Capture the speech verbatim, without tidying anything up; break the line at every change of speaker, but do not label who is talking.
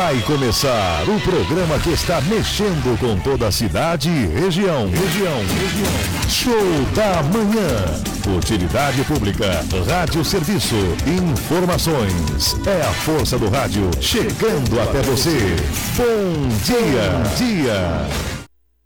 Vai começar o programa que está mexendo com toda a cidade e região. Região, região. Show da Manhã. Utilidade pública, rádio serviço, informações. É a força do rádio chegando até você. Bom dia, dia.